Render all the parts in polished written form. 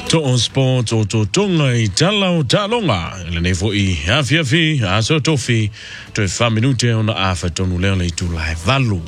To sport o to tongai talonga le ne foi afiafi aso tofi to fa minute ona afa tonu le tu live valu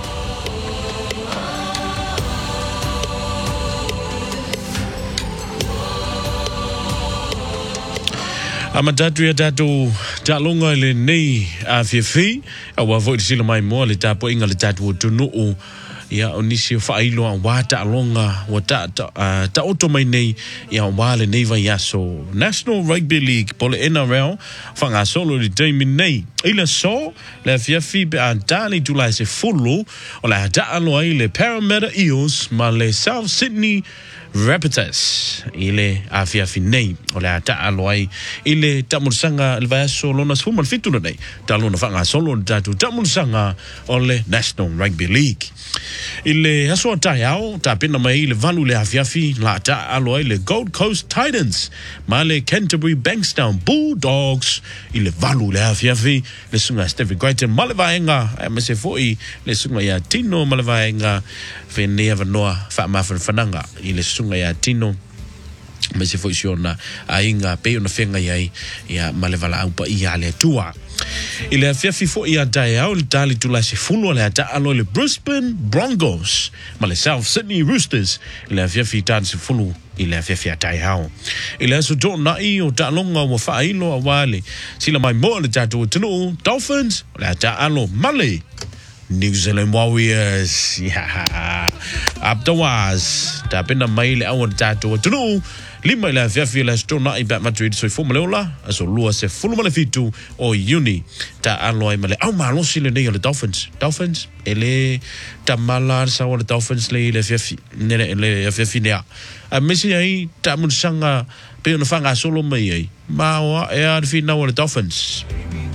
amatatu ya tatu talonga le nei afiafi awa vo sila mai mo le tapo inga le tatu tunu ya onisi failo wata alonga wata ta auto mai nei ya wale nei va yaso National Rugby League pole NRL fanga solo di team nei ila so la fiafi be antani tula se fullo o la ta alo ile Parramatta Eels ma le South Sydney Rabbitohs ile afiafi nei o la ta alo ile tamursanga le va solo na sfuma fituna nei talona fanga solo tatu tamursanga o le National Rugby League ile aso tayao tapena mai le valu le afiafi la ta alo le Gold Coast Titans ma le Canterbury Bankstown Bulldogs ile valu le afiafi le sunga Stevie Crichton malavaenga mse foi le sunga ya Tino malavaenga venea vanoa fa mafananga ile sunga ya Tino mse foi siona ainga pe ona fenga ya malevala aupa ia le tua ile afiafi fo ia tayao le tali tula se fulo le ta alo le Brisbane Broncos ma le South Sydney Roosters ile afiafi tan se fulo ile afiafi tayao ile so do na I o ta longa wa failo awale sila mai mo le tatu tunu Dolphins le ta alo male New Zealand Warriors Abdawaz tapena mai le awon tatu tunu lima la fiafi la stona I bat Madrid so formula ola aso lua se full malefitu o uni ta aloi male au malo sile nei le Dolphins ele tamala sa o le Dolphins le fiafi le fiafi nea a mesi ai ta munsanga pe no fanga solo mai ai ma o e a fina o le Dolphins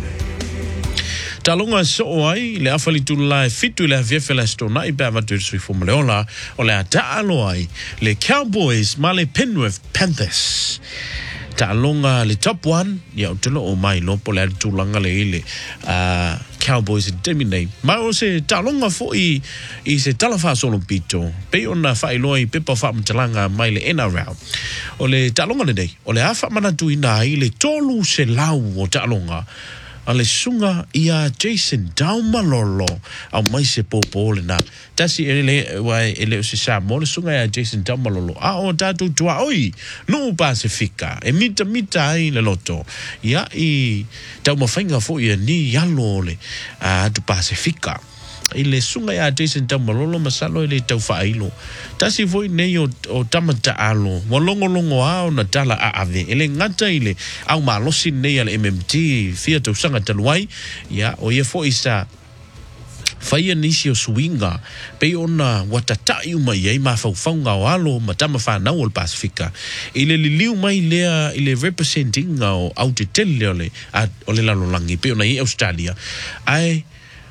talonga so ai le afali tu la fitu le fiafi la stona I bat Madrid so formula ola o le ta aloi le Cowboys ma le Penrith Panthers talonga le top 1 ya utolo o mai lo pole tulanga le ile Cowboys dominate ma o se talonga fo I se talafa solo pito pe ona fa iloi pe pa fa mtalanga mai le NRL o le talonga le dei o le afa mana tu ina ile tolu se lau o talonga ale sunga ia Jason Daumalolo au mai se popo le na tasi ele wai ele se sa mo le sunga ia Jason Daumalolo a o tatu tua oi no Pacifica e mita ai le loto ia I tau mafainga fo ia ni yalo le a tu Pacifica ile sunga ia Jason Daumalolo masalo ile tau failo tasi foi nei o tamata alo walongolongo ao na tala a ave ele ngata ile au malosi nei ale MMT fia tau sanga taluai ya o ye foi sa faia nisi o swinga pe ona watatai mai ai mafaunga o alo matama whanau o Pacifica ile liliu mai lea ile representing o Aotearoa o le lalolangi pe ona I Australia ai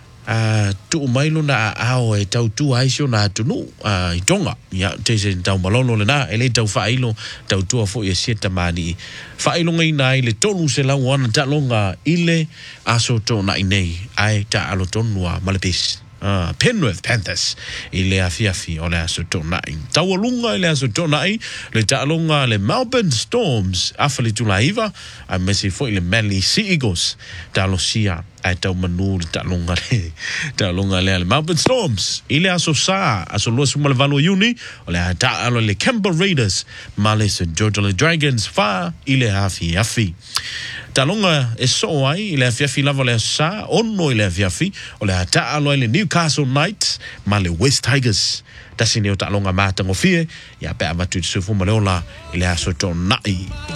tu mailo na ao e tau tu aisio na tunu I tonga ya te se tau malolo le na ele tau failo tau tu fo ye sieta mani failo ngai na ile tolu se la wana ta longa ile aso to na nei ai ta alo tonua malapis Penrith Panthers ile afiafi o le aso tonai tawalunga ile aso tonai le talonga le Melbourne Storms afali tulaiva a mesi fo ile Manly Sea Eagles talosia ai tau manu talonga le Melbourne Storms ile aso lo sumale valo uni o le ta alo le Canberra Raiders male St George Dragons fa ile afi talonga e so ai ile afiafi lava le sa ono ile afiafi o le ta alo le Newcastle Knights ma le West Tigers tasine o talonga matango fie ya pe amatu tsufu maleola ile aso tonai